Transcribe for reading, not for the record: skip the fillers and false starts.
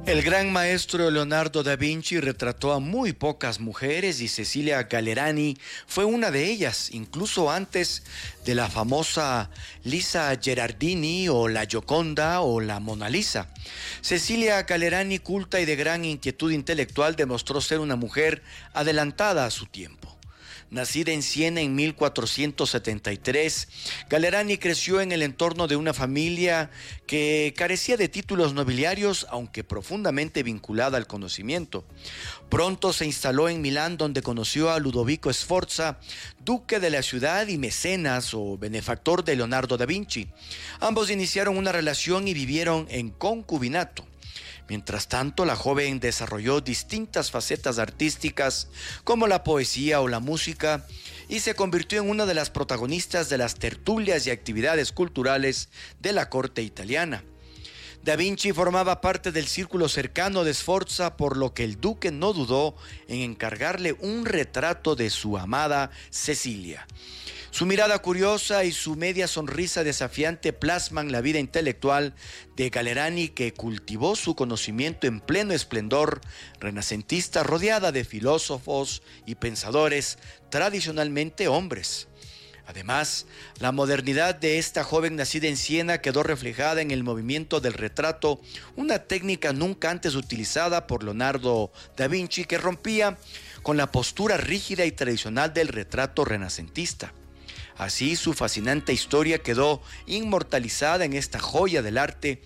El gran maestro Leonardo da Vinci retrató a muy pocas mujeres y Cecilia Gallerani fue una de ellas, incluso antes de la famosa Lisa Gherardini o la Gioconda o la Mona Lisa. Cecilia Gallerani, culta y de gran inquietud intelectual, demostró ser una mujer adelantada a su tiempo. Nacida en Siena en 1473, Gallerani creció en el entorno de una familia que carecía de títulos nobiliarios, aunque profundamente vinculada al conocimiento. Pronto se instaló en Milán, donde conoció a Ludovico Sforza, duque de la ciudad y mecenas o benefactor de Leonardo da Vinci. Ambos iniciaron una relación y vivieron en concubinato. Mientras tanto, la joven desarrolló distintas facetas artísticas como la poesía o la música y se convirtió en una de las protagonistas de las tertulias y actividades culturales de la corte italiana. Da Vinci formaba parte del círculo cercano de Sforza, por lo que el duque no dudó en encargarle un retrato de su amada Cecilia. Su mirada curiosa y su media sonrisa desafiante plasman la vida intelectual de Gallerani, que cultivó su conocimiento en pleno esplendor renacentista, rodeada de filósofos y pensadores tradicionalmente hombres. Además, la modernidad de esta joven nacida en Siena quedó reflejada en el movimiento del retrato, una técnica nunca antes utilizada por Leonardo da Vinci, que rompía con la postura rígida y tradicional del retrato renacentista. Así, su fascinante historia quedó inmortalizada en esta joya del arte